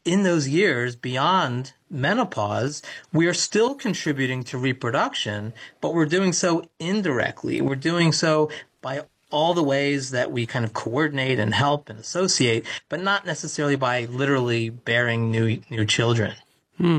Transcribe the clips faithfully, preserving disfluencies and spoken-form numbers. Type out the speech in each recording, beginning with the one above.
in those years beyond menopause, we are still contributing to reproduction, but we're doing so indirectly. We're doing so by all the ways that we kind of coordinate and help and associate, but not necessarily by literally bearing new new children. Hmm.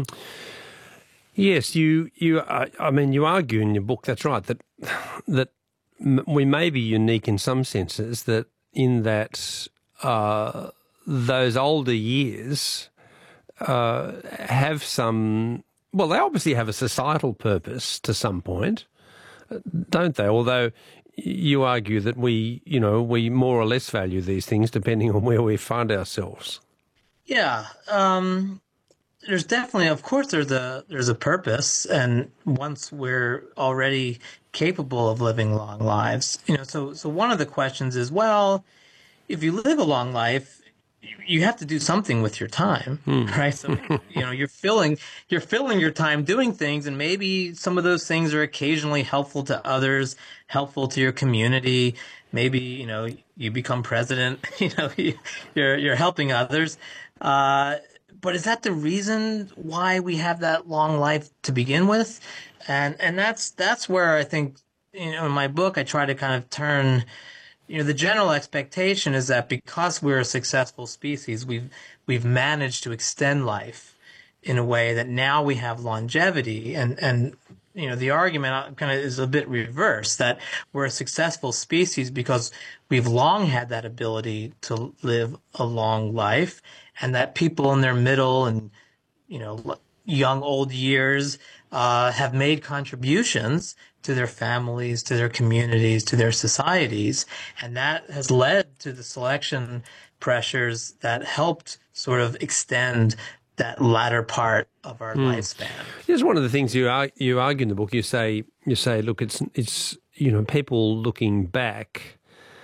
Yes, you you. Uh, I mean, you argue in your book. That's right. That that we may be unique in some senses. That in that uh, those older years uh, have some. Well, they obviously have a societal purpose to some point, don't they? Although you argue that we, you know, we more or less value these things depending on where we find ourselves. Yeah. Um, there's definitely, of course, there's a, there's a purpose. And once we're already capable of living long lives, you know, so, so one of the questions is, well, if you live a long life, you have to do something with your time, hmm. right? So, you know, you're filling, you're filling your time doing things, and maybe some of those things are occasionally helpful to others, helpful to your community. Maybe, you know, you become president, you know, you're, you're helping others. Uh, but is that the reason why we have that long life to begin with? And, and that's, that's where I think, you know, in my book, I try to kind of turn. You know, the general expectation is that because we're a successful species, we've we've managed to extend life in a way that now we have longevity. And, and you know, the argument kind of is a bit reversed, that we're a successful species because we've long had that ability to live a long life, and that people in their middle and, you know, young, old years uh, have made contributions to their families, to their communities, to their societies. And that has led to the selection pressures that helped sort of extend that latter part of our mm. lifespan. Here's one of the things you ar- you argue in the book. You say, you say, look, it's, it's you know, people looking back,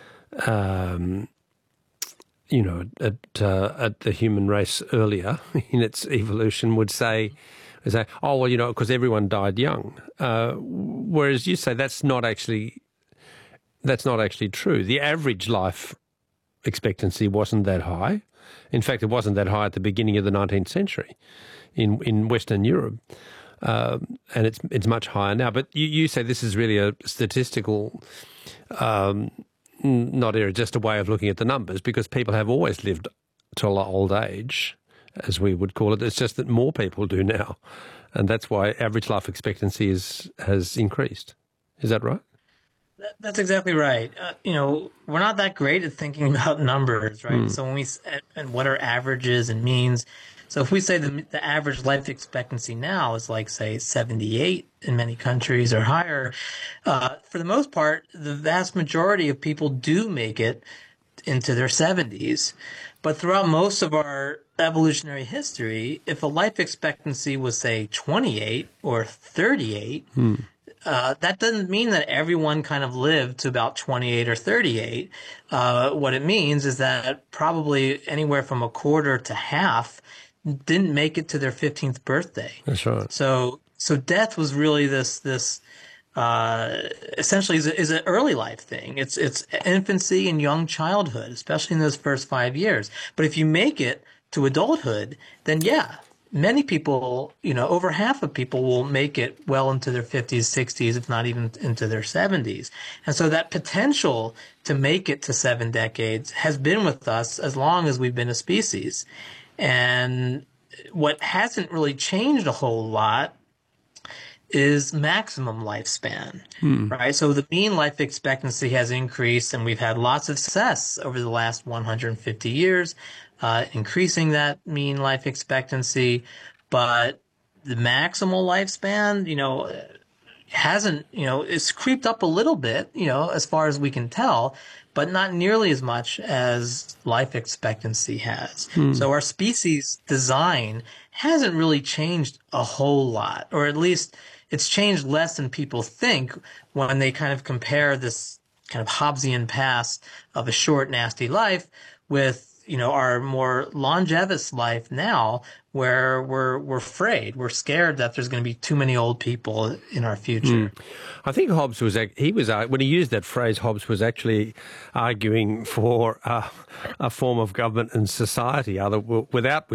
um, you know, at, uh, at the human race earlier in its evolution would say, They say, oh, well, you know, because everyone died young. Uh, whereas you say that's not actually that's not actually true. The average life expectancy wasn't that high. In fact, it wasn't that high at the beginning of the nineteenth century in in Western Europe, uh, and it's it's much higher now. But you, you say this is really a statistical, um, not error, just a way of looking at the numbers, because people have always lived till old age, as we would call it. It's just that more people do now, and that's why average life expectancy is has increased. Is that right? That's exactly right. Uh, you know, we're not that great at thinking about numbers, right? Mm. So when we and what are averages and means. So if we say the the average life expectancy now is like, say, seventy-eight in many countries or higher, uh, for the most part, the vast majority of people do make it into their seventies. But throughout most of our evolutionary history, if a life expectancy was, say, twenty-eight or thirty-eight, hmm. uh, that doesn't mean that everyone kind of lived to about twenty-eight or thirty-eight. Uh, what it means is that probably anywhere from a quarter to half didn't make it to their fifteenth birthday. That's right. So, so death was really this this. Uh, essentially is, a, is an early life thing. It's it's infancy and young childhood, especially in those first five years. But if you make it to adulthood, then yeah, many people, you know, over half of people will make it well into their fifties, sixties, if not even into their seventies. And so that potential to make it to seven decades has been with us as long as we've been a species. And what hasn't really changed a whole lot is maximum lifespan, hmm. right? So the mean life expectancy has increased, and we've had lots of success over the last one hundred fifty years, uh, increasing that mean life expectancy. But the maximal lifespan, you know, hasn't, you know, it's creeped up a little bit, you know, as far as we can tell, but not nearly as much as life expectancy has. Hmm. So our species design hasn't really changed a whole lot, or at least it's changed less than people think when they kind of compare this kind of Hobbesian past of a short, nasty life with, you know, our more longevous life now, where we're we're afraid, we're scared that there's going to be too many old people in our future. Mm. I think Hobbes was he was when he used that phrase, Hobbes was actually arguing for uh, a form of government and society other without